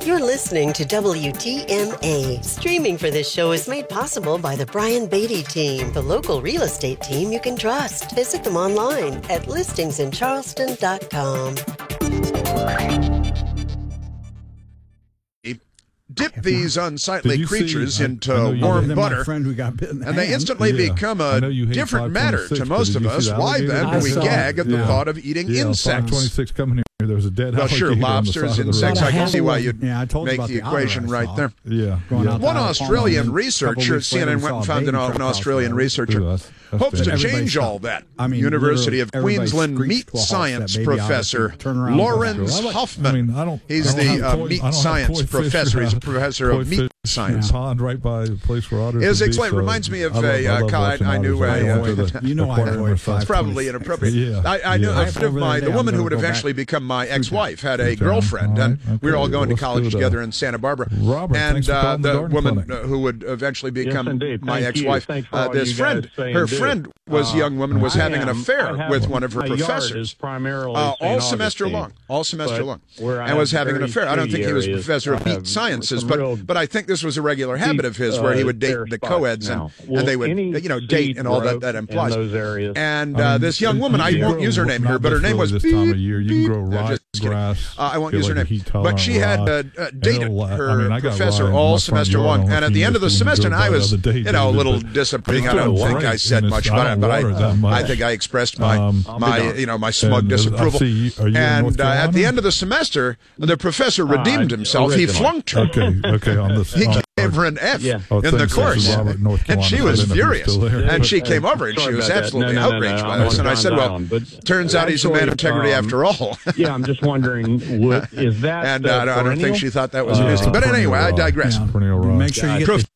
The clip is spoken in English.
You're listening to WTMA. Streaming for this show is made possible by the Brian Beatty team, the local real estate team you can trust. Visit them online at listingsincharleston.com. Dip these unsightly creatures into warm butter, and they instantly become a different matter to most of us. Why then do we gag at the thought of eating insects? 26 coming here. There was a dead well, sure, lobsters, insects. I can see why you'd make the equation right there. Yeah. One Australian researcher, CNN went and found an Australian researcher, hopes to change all that. University of Queensland meat science professor Lawrence Hoffman. He's the meat science professor. He's a professor of meat science. Right by the place where otters reminds me of a I knew it's probably inappropriate. I knew a friend of mine, the woman who would eventually become my ex-wife, had a girlfriend, and we were all going to college together in Santa Barbara. And the woman who would eventually become my ex-wife, this friend, her friend was a young woman, was having an affair with one of her professors all semester long, and was having an affair. I don't think he was professor of meat sciences, but I think this was a regular habit of his, where he would date the co-eds, and they would date and all that implies. And this young woman, I won't use her name here, but her name was I won't use her name, but she had dated her professor all semester long, and at the end of the semester, and I was a little disappointing. I don't think I said much about it, but I think I expressed my smug disapproval. And at the end of the semester, the professor redeemed himself. He flunked her. He gave her an F in the course, and she was furious. And she came over, and she was absolutely outraged by this. And I said, well, turns out he's a man of integrity after all. Yeah, I'm just wondering, is that and I don't think she thought that was amusing. But anyway, I digress. Make sure you get